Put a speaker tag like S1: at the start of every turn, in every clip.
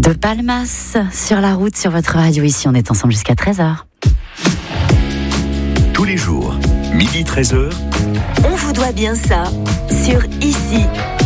S1: De Palmas sur la route, sur votre radio. Ici, on est ensemble jusqu'à 13h.
S2: Tous les jours, midi 13h.
S1: On vous doit bien ça sur Ici.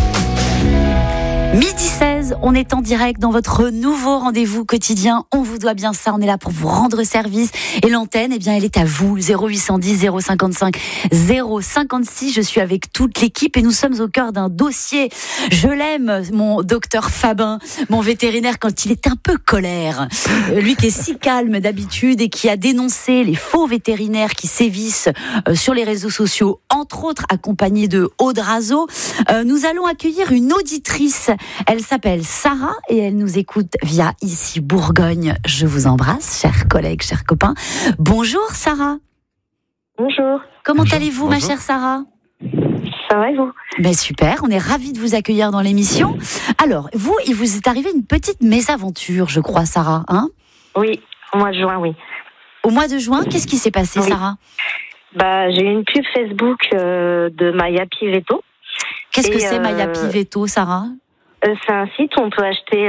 S1: Midi 16, on est en direct dans votre nouveau rendez-vous quotidien. On vous doit bien ça, on est là pour vous rendre service. Et l'antenne, eh bien, elle est à vous. 0810 055 056. Je suis avec toute l'équipe et nous sommes au cœur d'un dossier. Je l'aime, mon docteur Fabin, mon vétérinaire, quand il est un peu colère. Lui qui est si calme d'habitude et qui a dénoncé les faux vétérinaires qui sévissent sur les réseaux sociaux, entre autres accompagné de Audrazo. Nous allons accueillir une auditrice. Elle s'appelle Sarah et elle nous écoute via Ici Bourgogne. Je vous embrasse, chers collègues, chers copains. Bonjour Sarah.
S3: Bonjour.
S1: Comment allez-vous, ma chère Sarah ?
S3: Ça va et vous ?
S1: Ben super, on est ravis de vous accueillir dans l'émission. Alors, vous, il vous est arrivé une petite mésaventure, je crois, Sarah, hein ?
S3: Oui, au mois de juin, oui.
S1: Au mois de juin, qu'est-ce qui s'est passé, Sarah ?
S3: J'ai eu une pub Facebook de Mayapi Veto.
S1: Qu'est-ce que c'est Mayapi Veto, Sarah ?
S3: C'est un site où on peut acheter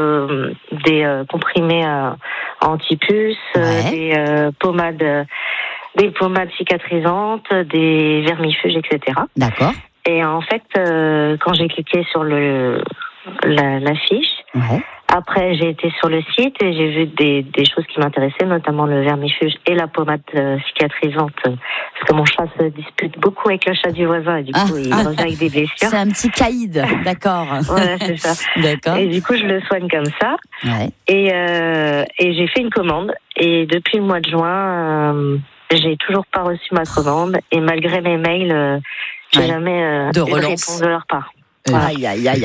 S3: des comprimés anti-puces, des pommades cicatrisantes, des vermifuges, etc.
S1: D'accord.
S3: Et en fait, quand j'ai cliqué sur la fiche, après j'ai été sur le site et j'ai vu des choses qui m'intéressaient, notamment le vermifuge et la pommade cicatrisante, parce que mon chat se dispute beaucoup avec le chat du voisin et du coup il revient avec des blessures.
S1: C'est un petit caïd, d'accord.
S3: Ouais, c'est ça.
S1: D'accord.
S3: Et du coup je le soigne comme ça.
S1: Ouais.
S3: Et j'ai fait une commande et depuis le mois de juin, j'ai toujours pas reçu ma commande et malgré mes mails, j'ai jamais eu de réponse de leur part.
S1: Aïe,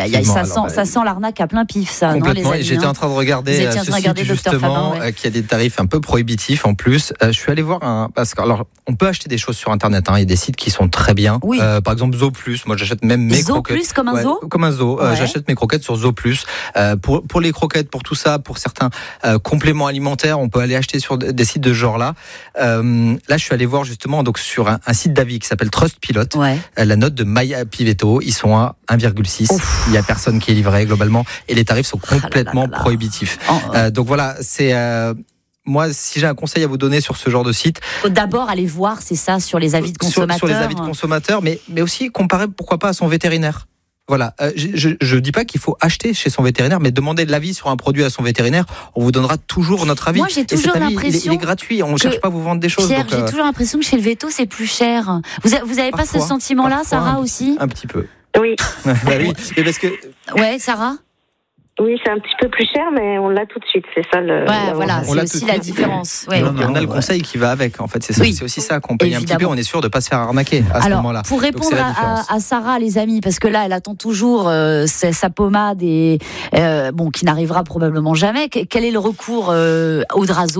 S1: ça sent l'arnaque à plein pif, ça.
S4: Complètement.
S1: Non, les amis,
S4: j'étais en train de regarder ce site justement, qui a des tarifs un peu prohibitifs en plus. Je suis allé voir parce que alors on peut acheter des choses sur internet. Il y a des sites qui sont très bien.
S1: Oui.
S4: Par exemple Zooplus. Moi j'achète même mes croquettes.
S1: Zooplus comme un zoo.
S4: Comme un zoo. J'achète mes croquettes sur Zooplus. Pour les croquettes, pour tout ça, pour certains compléments alimentaires, on peut aller acheter sur des sites de ce genre là. Là je suis allé voir justement donc sur un site d'avis qui s'appelle Trustpilot. La note de Mayapi Veto, ils sont à 1,6. Il n'y a personne qui est livré globalement et les tarifs sont complètement prohibitifs. Donc voilà, c'est moi si j'ai un conseil à vous donner sur ce genre de site,
S1: faut d'abord aller voir, c'est ça, sur les avis de consommateurs.
S4: Sur les avis de consommateurs, mais aussi comparer pourquoi pas à son vétérinaire. Voilà, je dis pas qu'il faut acheter chez son vétérinaire, mais demander de l'avis sur un produit à son vétérinaire. On vous donnera toujours notre avis.
S1: Moi, j'ai toujours l'impression
S4: il est gratuit. On ne cherche pas à vous vendre des choses.
S1: Pierre, j'ai toujours l'impression que chez le veto, c'est plus cher. Vous avez pas ce sentiment-là, Sarah, aussi ?
S3: Un petit peu. Oui.
S4: Oui, mais parce que.
S1: Ouais, Sarah ?
S3: Oui, c'est un petit peu plus cher, mais on l'a tout de suite. C'est ça le.
S1: Voilà, c'est aussi la différence.
S4: On a le conseil qui va avec. En fait, c'est ça. Oui, c'est aussi ça qu'on paye un petit peu. On est sûr de ne pas se faire arnaquer à ce moment-là.
S1: Pour répondre à Sarah, les amis, parce que là, elle attend toujours sa pommade et qui n'arrivera probablement jamais. Quel est le recours Audrazo ?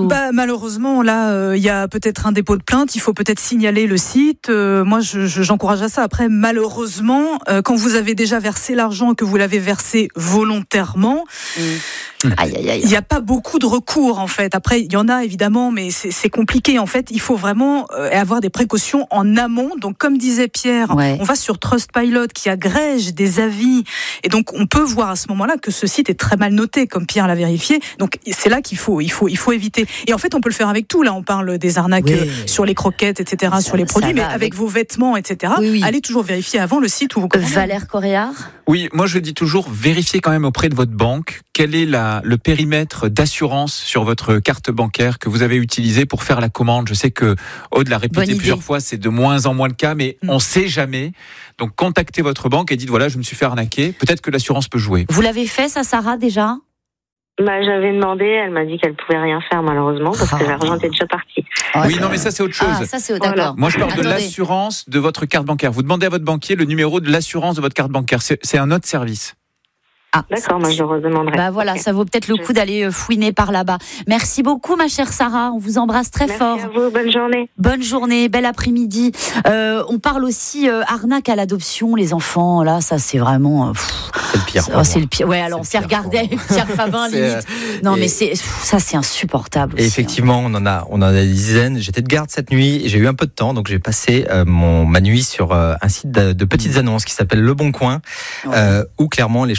S5: Malheureusement, là, il y a peut-être un dépôt de plainte. Il faut peut-être signaler le site. Moi, j'encourage à ça. Après, malheureusement, quand vous avez déjà versé l'argent et que vous l'avez versé volontairement. Il n'y a pas beaucoup de recours en fait. Après, il y en a évidemment, mais c'est compliqué en fait. Il faut vraiment avoir des précautions en amont. Donc, comme disait Pierre, on va sur Trustpilot qui agrège des avis et donc on peut voir à ce moment-là que ce site est très mal noté, comme Pierre l'a vérifié. Donc, c'est là qu'il faut éviter. Et en fait, on peut le faire avec tout. Là, on parle des arnaques sur les croquettes, etc., sur les produits, mais avec vos vêtements, etc. Allez toujours vérifier avant le site où vous commandez.
S1: Valère Coréard ?
S6: Oui, moi je dis toujours, vérifiez quand même auprès de votre banque quel est le périmètre d'assurance sur votre carte bancaire que vous avez utilisé pour faire la commande. Je sais que Aude l'a répété plusieurs fois, c'est de moins en moins le cas, mais on ne sait jamais. Donc contactez votre banque et dites voilà, je me suis fait arnaquer. Peut-être que l'assurance peut jouer.
S1: Vous l'avez fait ça, Sarah, déjà ?
S3: J'avais demandé, elle m'a dit qu'elle pouvait rien faire malheureusement parce que l'argent était déjà parti.
S6: Oui, non, mais ça c'est autre chose.
S1: Ça c'est d'accord.
S6: Moi je parle de l'assurance de votre carte bancaire. Vous demandez à votre banquier le numéro de l'assurance de votre carte bancaire. C'est un autre service.
S3: D'accord, moi je redemanderai.
S1: Voilà, ça vaut peut-être le coup d'aller fouiner par là-bas. Merci beaucoup, ma chère Sarah. On vous embrasse très fort.
S3: Merci à vous, bonne journée.
S1: Bonne journée, bel après-midi. On parle aussi arnaque à l'adoption, les enfants. Là, ça c'est vraiment.
S4: C'est le pire.
S1: C'est le pire. Ouais, alors on s'est regardé avec Pierre Fabin, limite. Non, mais c'est insupportable.
S4: Et aussi, effectivement, on en a des dizaines. J'étais de garde cette nuit. J'ai eu un peu de temps, donc j'ai passé ma nuit sur un site de petites annonces qui s'appelle Le Bon Coin, où clairement les choses ne sont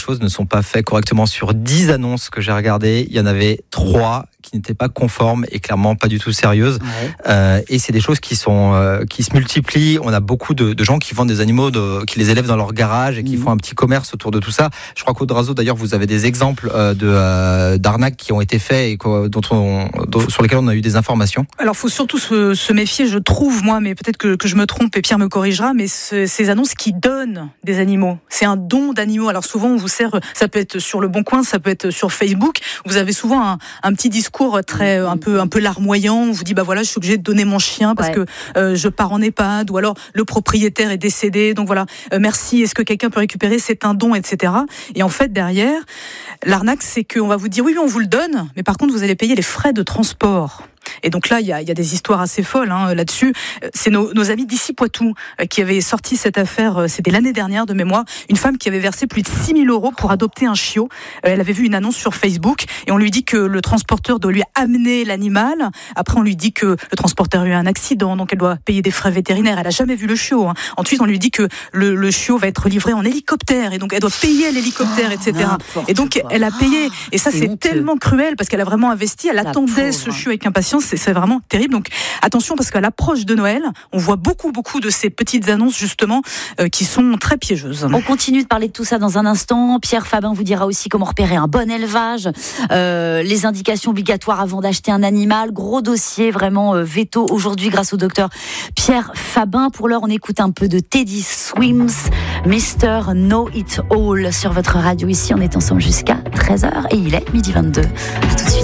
S4: sont pas faits correctement. Sur 10 annonces que j'ai regardées, il y en avait 3 qui n'étaient pas conformes et clairement pas du tout sérieuses. Et c'est des choses qui se multiplient. On a beaucoup de gens qui vendent des animaux, qui les élèvent dans leur garage et qui font un petit commerce autour de tout ça. Je crois qu'au Drazo, d'ailleurs, vous avez des exemples d'arnaques qui ont été faits et sur lesquels on a eu des informations.
S5: Alors, il faut surtout se méfier, je trouve, moi, mais peut-être que je me trompe et Pierre me corrigera, mais ces annonces qui donnent des animaux, c'est un don d'animaux. Alors souvent, on vous sert, ça peut être sur Le Bon Coin, ça peut être sur Facebook. Vous avez souvent un petit discours très un peu larmoyant. On vous dit voilà, je suis obligé de donner mon chien parce que je pars en EHPAD, ou alors le propriétaire est décédé. Donc voilà, merci. Est-ce que quelqu'un peut récupérer? C'est un don, etc. Et en fait, derrière, l'arnaque, c'est qu'on va vous dire oui, on vous le donne, mais par contre, vous allez payer les frais de transport. Et donc là, il y a des histoires assez folles là-dessus. C'est nos amis d'ici Poitou qui avaient sorti cette affaire, c'était l'année dernière de mémoire, une femme qui avait versé plus de 6 000 € pour adopter un chiot. Elle avait vu une annonce sur Facebook et on lui dit que le transporteur doit lui amener l'animal. Après, on lui dit que le transporteur a eu un accident, donc elle doit payer des frais vétérinaires. Elle a jamais vu le chiot. Ensuite, on lui dit que le chiot va être livré en hélicoptère et donc elle doit payer l'hélicoptère, etc. Et donc elle a payé. Et ça, c'est tellement cruel parce qu'elle a vraiment investi. Elle attendait ce chiot avec impatience. C'est vraiment terrible. Donc attention, parce qu'à l'approche de Noël, on voit beaucoup de ces petites annonces justement qui sont très piégeuses.
S1: On continue de parler de tout ça dans un instant. Pierre Fabin vous dira aussi comment repérer un bon élevage, les indications obligatoires avant d'acheter un animal. Gros dossier, vraiment veto aujourd'hui grâce au docteur Pierre Fabin. Pour l'heure, on écoute un peu de Teddy Swims, Mr. Know It All sur votre radio. Ici, on est ensemble jusqu'à 13h et il est 12h22. À tout de suite.